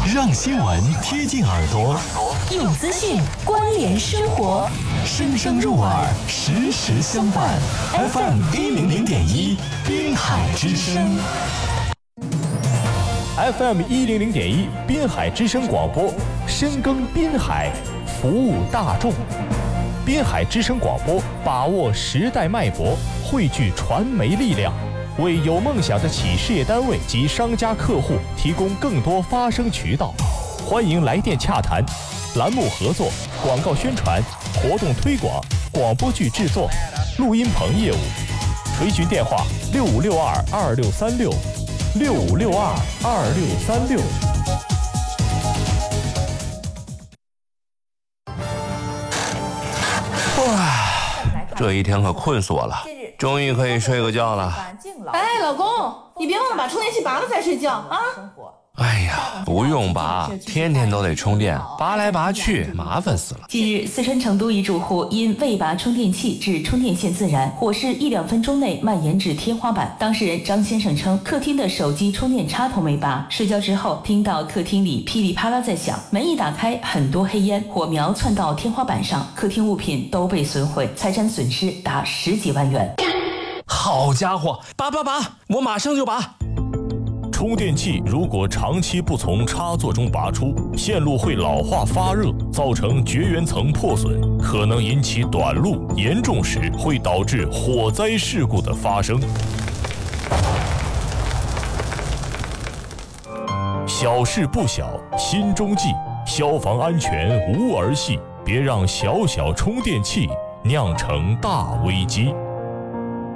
让新闻贴近耳朵， 用资讯关联生活， 声声入耳，时时相伴。FM 100.1，滨海之声。 FM 100.1，滨海之声广播，深耕滨海，服务大众。滨海之声广播把握时代脉搏，汇聚传媒力量，为有梦想的企事业单位及商家客户提供更多发声渠道。欢迎来电洽谈，栏目合作、广告宣传、活动推广、广播剧制作、录音棚业务。垂询电话65622636，65622636。 这一天可困死我了，终于可以睡个觉了。 哎，老公，你别忘了把充电器拔了再睡觉啊！ 哎呀，不用拔，天天都得充电，拔来拔去麻烦死了。 近日，四川成都一住户因未拔充电器致充电线自燃，火势1-2分钟内蔓延至天花板。当事人张先生称，客厅的手机充电插头没拔，睡觉之后听到客厅里噼里啪啦在响，门一打开，很多黑烟，火苗窜到天花板上，客厅物品都被损毁，财产损失达10几万元。 好家伙，拔，我马上就拔。 充电器如果长期不从插座中拔出，线路会老化发热，造成绝缘层破损，可能引起短路，严重时会导致火灾事故的发生。小事不小，心中记，消防安全无儿戏，别让小小充电器酿成大危机。